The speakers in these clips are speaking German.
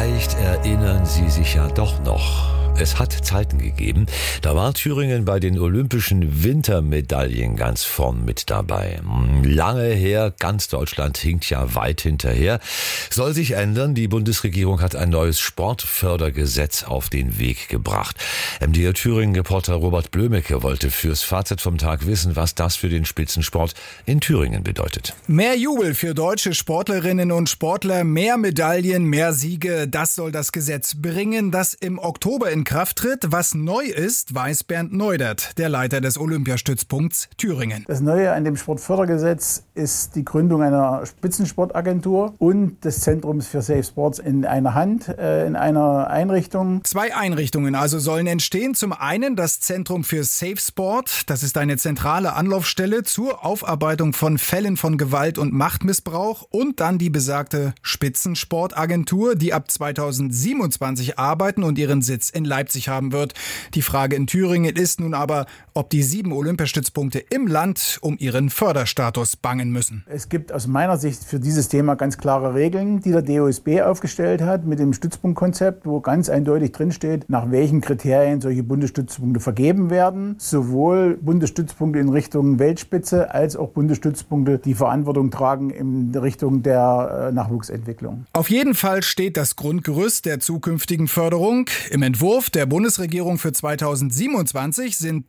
Vielleicht erinnern Sie sich ja doch noch. Es hat Zeiten gegeben, da war Thüringen bei den Olympischen Wintermedaillen ganz vorn mit dabei. Lange her, ganz Deutschland hinkt ja weit hinterher. Soll sich ändern, die Bundesregierung hat ein neues Sportfördergesetz auf den Weg gebracht. MDR Thüringen-Reporter Robert Blömecke wollte fürs Fazit vom Tag wissen, was das für den Spitzensport in Thüringen bedeutet. Mehr Jubel für deutsche Sportlerinnen und Sportler, mehr Medaillen, mehr Siege, das soll das Gesetz bringen, das im Oktober in Kraft tritt. Was neu ist, weiß Bernd Neudert, der Leiter des Olympiastützpunkts Thüringen. Das Neue an dem Sportfördergesetz ist die Gründung einer Spitzensportagentur und des Zentrums für Safe Sports in einer Hand, in einer Einrichtung. 2 Einrichtungen also sollen entstehen. Zum einen das Zentrum für Safe Sport. Das ist eine zentrale Anlaufstelle zur Aufarbeitung von Fällen von Gewalt und Machtmissbrauch. Und dann die besagte Spitzensportagentur, die ab 2027 arbeiten und ihren Sitz in Leipzig haben wird. Die Frage in Thüringen ist nun aber, ob die 7 Olympiastützpunkte im Land um ihren Förderstatus bangen müssen. Es gibt aus meiner Sicht für dieses Thema ganz klare Regeln, die der DOSB aufgestellt hat mit dem Stützpunktkonzept, wo ganz eindeutig drinsteht, nach welchen Kriterien solche Bundesstützpunkte vergeben werden. Sowohl Bundesstützpunkte in Richtung Weltspitze als auch Bundesstützpunkte, die Verantwortung tragen in Richtung der Nachwuchsentwicklung. Auf jeden Fall steht das Grundgerüst der zukünftigen Förderung. Im Entwurf der Bundesregierung für 2027 sind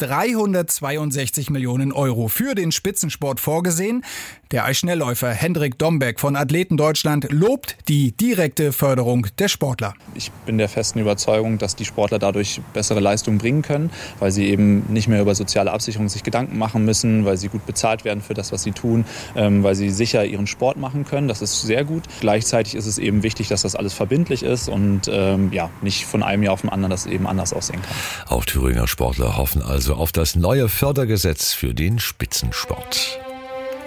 362 Millionen Euro für den Spitzensport vorgesehen. Der Eisschnellläufer Hendrik Dombeck von Athleten Deutschland lobt die direkte Förderung der Sportler. Ich bin der festen Überzeugung, dass die Sportler dadurch bessere Leistungen bringen können, weil sie eben nicht mehr über soziale Absicherung sich Gedanken machen müssen, weil sie gut bezahlt werden für das, was sie tun, weil sie sicher ihren Sport machen können. Das ist sehr gut. Gleichzeitig ist es eben wichtig, dass das alles verbindlich ist und nicht von einem Jahr auf den anderen das eben anders aussehen kann. Auch Thüringer Sportler hoffen also auf das neue Fördergesetz für den Spitzensport.